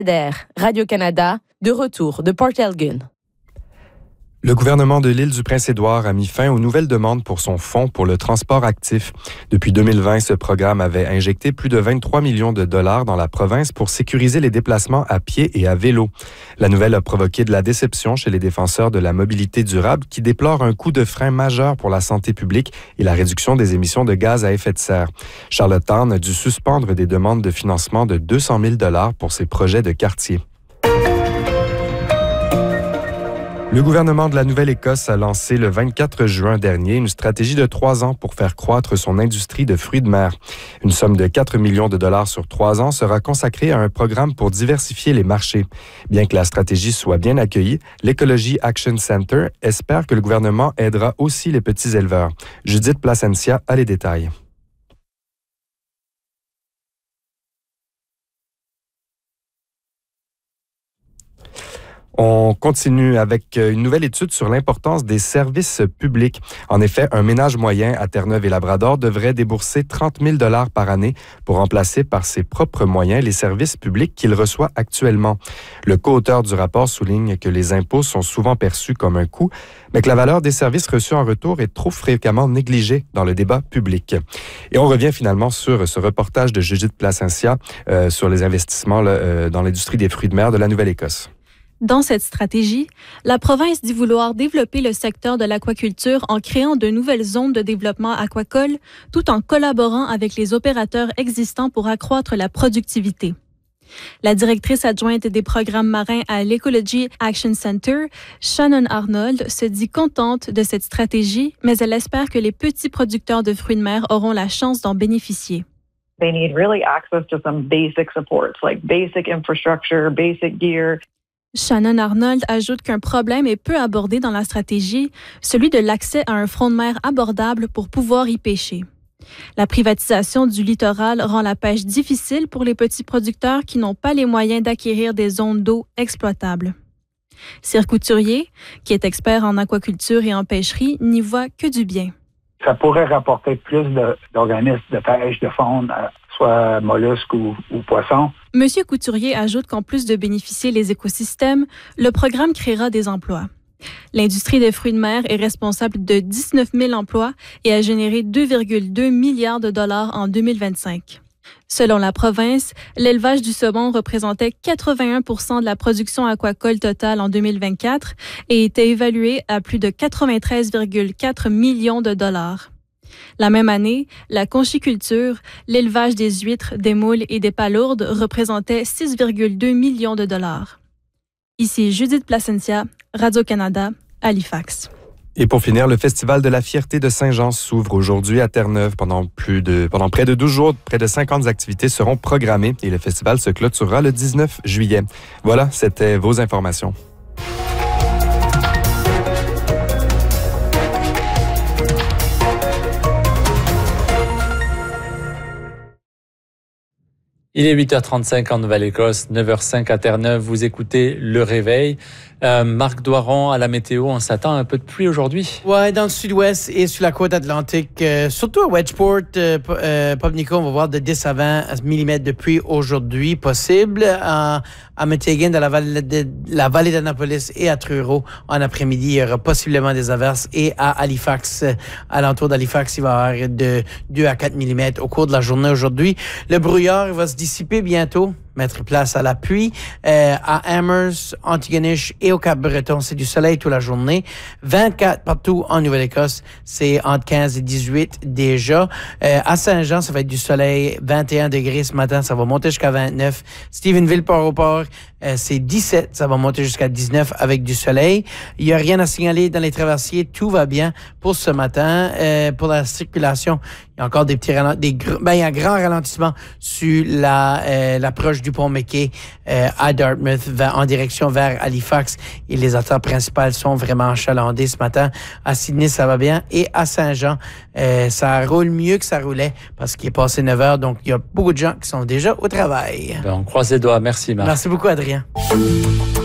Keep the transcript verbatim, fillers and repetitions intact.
D'air, Radio-Canada, de retour de Port Elgin. Le gouvernement de l'île du Prince-Édouard a mis fin aux nouvelles demandes pour son fonds pour le transport actif. Depuis deux mille vingt, ce programme avait injecté plus de vingt-trois millions de dollars dans la province pour sécuriser les déplacements à pied et à vélo. La nouvelle a provoqué de la déception chez les défenseurs de la mobilité durable qui déplorent un coup de frein majeur pour la santé publique et la réduction des émissions de gaz à effet de serre. Charlottetown a dû suspendre des demandes de financement de deux cent mille dollars pour ses projets de quartier. Le gouvernement de la Nouvelle-Écosse a lancé le vingt-quatre juin dernier une stratégie de trois ans pour faire croître son industrie de fruits de mer. Une somme de quatre millions de dollars sur trois ans sera consacrée à un programme pour diversifier les marchés. Bien que la stratégie soit bien accueillie, l'Ecology Action Center espère que le gouvernement aidera aussi les petits éleveurs. Judith Placencia a les détails. On continue avec une nouvelle étude sur l'importance des services publics. En effet, un ménage moyen à Terre-Neuve et Labrador devrait débourser trente mille dollars par année pour remplacer par ses propres moyens les services publics qu'il reçoit actuellement. Le co-auteur du rapport souligne que les impôts sont souvent perçus comme un coût, mais que la valeur des services reçus en retour est trop fréquemment négligée dans le débat public. Et on revient finalement sur ce reportage de Judith Placencia euh, sur les investissements là, euh, dans l'industrie des fruits de mer de la Nouvelle-Écosse. Dans cette stratégie, la province dit vouloir développer le secteur de l'aquaculture en créant de nouvelles zones de développement aquacole, tout en collaborant avec les opérateurs existants pour accroître la productivité. La directrice adjointe des programmes marins à l'Ecology Action Center, Shannon Arnold, se dit contente de cette stratégie, mais elle espère que les petits producteurs de fruits de mer auront la chance d'en bénéficier. They need really access to some basic supports, like basic infrastructure, basic gear. Shannon Arnold ajoute qu'un problème est peu abordé dans la stratégie, celui de l'accès à un front de mer abordable pour pouvoir y pêcher. La privatisation du littoral rend la pêche difficile pour les petits producteurs qui n'ont pas les moyens d'acquérir des zones d'eau exploitables. Cyr Couturier, qui est expert en aquaculture et en pêcherie, n'y voit que du bien. Ça pourrait rapporter plus de, d'organismes de pêche, de faune, soit mollusques ou, ou poissons. Monsieur Couturier ajoute qu'en plus de bénéficier les écosystèmes, le programme créera des emplois. L'industrie des fruits de mer est responsable de dix-neuf mille emplois et a généré deux virgule deux milliards de dollars en deux mille vingt-cinq. Selon la province, l'élevage du saumon représentait quatre-vingt-un pour cent de la production aquacole totale en deux mille vingt-quatre et était évalué à plus de quatre-vingt-treize virgule quatre millions de dollars. La même année, la conchiculture, l'élevage des huîtres, des moules et des palourdes représentait six virgule deux millions de dollars. Ici Judith Placencia, Radio-Canada, Halifax. Et pour finir, le Festival de la fierté de Saint-Jean s'ouvre aujourd'hui à Terre-Neuve. Pendant, plus de, pendant près de douze jours, près de cinquante activités seront programmées et le festival se clôturera le dix-neuf juillet. Voilà, c'était vos informations. Il est huit heures trente-cinq en Nouvelle-Écosse, neuf heures cinq à Terre-Neuve. Vous écoutez Le Réveil. Euh, Marc Doiron, à la météo, on s'attend à un peu de pluie aujourd'hui? Ouais, dans le sud-ouest et sur la côte atlantique. Euh, surtout à Wedgeport, euh, euh, Pubnico, on va voir de dix à vingt millimètres de pluie aujourd'hui possible. En, à Metighan, dans la vallée, de, la vallée d'Annapolis et à Truro, en après-midi, il y aura possiblement des averses. Et à Halifax, euh, alentour d'Halifax, il va y avoir de deux à quatre millimètres au cours de la journée aujourd'hui. Le brouillard va se dissiper bientôt, mettre place à la pluie. Euh, à Amherst, Antigonish et au Cap-Breton, c'est du soleil toute la journée. vingt-quatre partout en Nouvelle-Écosse, c'est entre quinze et dix-huit déjà. Euh, à Saint-Jean, ça va être du soleil, vingt et un degrés ce matin, ça va monter jusqu'à vingt-neuf. Stephenville, Port-au-Port, euh, c'est dix-sept, ça va monter jusqu'à dix-neuf avec du soleil. Il n'y a rien à signaler dans les traversiers, tout va bien pour ce matin. Euh, pour la circulation, il y a encore des petits ralent- des gr- ben, il y a un grand ralentissement sur la, euh, l'approche du pont McKay euh, à Dartmouth vers, en direction vers Halifax. Et les artères principales sont vraiment achalandées ce matin. À Sydney, ça va bien. Et à Saint-Jean, euh, ça roule mieux que ça roulait parce qu'il est passé neuf heures. Donc, il y a beaucoup de gens qui sont déjà au travail. Ben, on croise les doigts. Merci, Marc. Merci beaucoup, Adrien.